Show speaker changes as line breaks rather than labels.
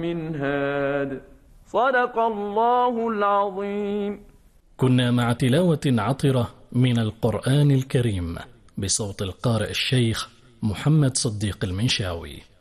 من هاد. صدق الله العظيم.
كنا مع تلاوة عطرة من القرآن الكريم بصوت القارئ الشيخ محمد صديق المنشاوي.